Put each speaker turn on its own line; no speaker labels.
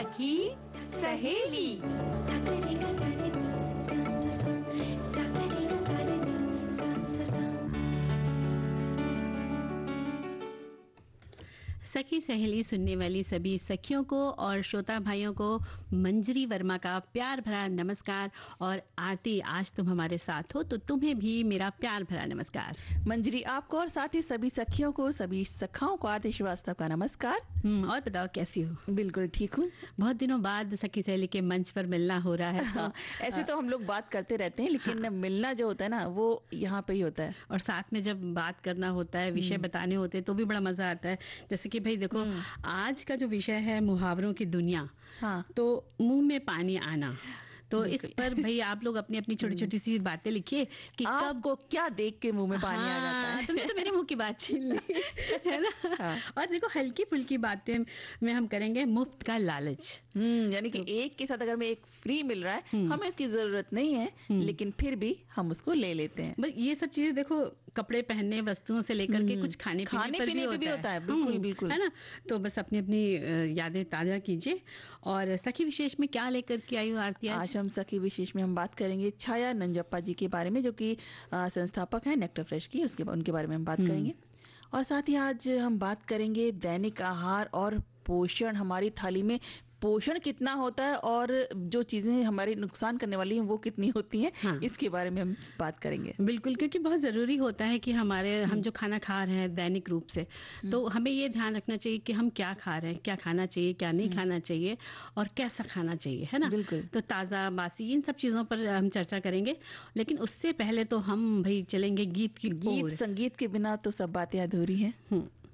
सखी सहेली। सखी सहेली सुनने वाली सभी सखियों को और श्रोता भाइयों को मंजरी वर्मा का प्यार भरा नमस्कार। और आरती, आज तुम हमारे साथ हो तो तुम्हें भी मेरा प्यार भरा नमस्कार।
मंजरी, आपको और साथ ही सभी सखियों को, सभी सखाओं को आरती श्रीवास्तव का नमस्कार।
और बताओ कैसी हो?
बिल्कुल ठीक हूँ।
बहुत दिनों बाद सखी सहेली के मंच पर मिलना हो रहा है।
हाँ, ऐसे तो हम लोग बात करते रहते हैं, लेकिन हाँ, मिलना जो होता है ना, वो यहाँ पे ही होता है।
और साथ में जब बात करना होता है, विषय बताने होते हैं, तो भी बड़ा मजा आता है। जैसे कि भाई देखो, आज का जो विषय है मुहावरों की दुनिया।
हाँ,
तो मुंह में पानी आना, तो इस पर भाई आप लोग अपनी अपनी छोटी छोटी सी बातें लिखिए कि कब को
क्या देख के मुंह में पानी आ जाता है।
तुमने तो मेरे मुंह की बात छीन ली है ना। हाँ। और देखो, हल्की फुल्की बातें में हम करेंगे मुफ्त का लालच।
यानी कि एक के साथ अगर में एक फ्री मिल रहा है, हमें इसकी जरूरत नहीं है, लेकिन फिर भी हम उसको ले लेते हैं।
बस ये सब चीजें देखो, कपड़े पहनने, वस्तुओं से लेकर के कुछ खाने पीने पर भी होता है।
बिल्कुल बिल्कुल,
है ना। तो बस अपनी अपनी यादें ताजा कीजिए। और सखी विशेष में क्या लेकर के आई हो आरती?
आज हम सखी विशेष में हम बात करेंगे छाया नंजप्पा जी के बारे में, जो कि संस्थापक है नेक्टर फ्रेश की, उनके बारे में हम बात करेंगे। और साथ ही आज हम बात करेंगे दैनिक आहार और पोषण। हमारी थाली में पोषण कितना होता है और जो चीजें हमारे नुकसान करने वाली हैं वो कितनी होती हैं। हाँ। इसके बारे में हम बात करेंगे।
बिल्कुल, क्योंकि बहुत जरूरी होता है कि हम जो खाना खा रहे हैं दैनिक रूप से, तो हमें ये ध्यान रखना चाहिए कि हम क्या खा रहे हैं, क्या खाना चाहिए, क्या नहीं खाना चाहिए और कैसा खाना चाहिए, है ना।
बिल्कुल।
तो ताजा बासी इन सब चीजों पर हम चर्चा करेंगे, लेकिन उससे पहले तो हम भाई चलेंगे गीत की ओर।
संगीत के बिना तो सब बातें अधूरी हैं।